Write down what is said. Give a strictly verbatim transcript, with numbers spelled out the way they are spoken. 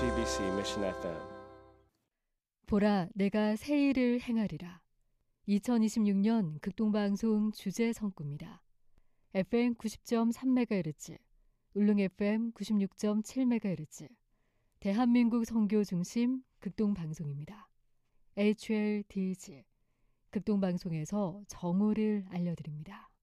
씨비씨 Mission 에프엠. 보라, 내가 새 일을 행하리라. 이천이십육 년 극동방송 주제 성구입니다. 에프엠 구십 점 삼 메가헤르츠, 울릉 에프엠 구십육 점 칠 메가헤르츠, 대한민국 선교 중심 극동방송입니다. 에이치엘디지, 극동방송에서 정오를 알려드립니다.